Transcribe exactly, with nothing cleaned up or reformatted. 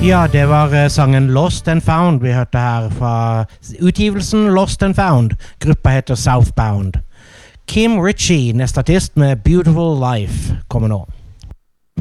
Ja, det var eh, sangen Lost and Found vi hørte her fra utgivelsen Lost and Found. Gruppa heter Southbound. Kim Ritchie, neste artist med Beautiful Life, kommer nå.